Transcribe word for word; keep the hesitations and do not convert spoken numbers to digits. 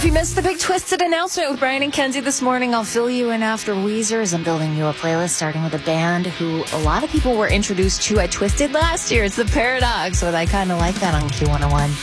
you missed the big Twisted announcement with Brian and Kenzie this morning, I'll fill you in after Weezer, as I'm building you a playlist starting with a band who a lot of people were introduced to at Twisted last year. It's The Paradox, so I kind of like that on Q one oh one.